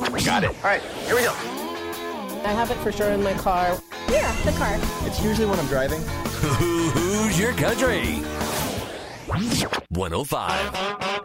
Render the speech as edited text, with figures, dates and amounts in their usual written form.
Got it. All right, here we go. I have it for sure in my car. Yeah, the car. It's usually when I'm driving. Who's your country? 105.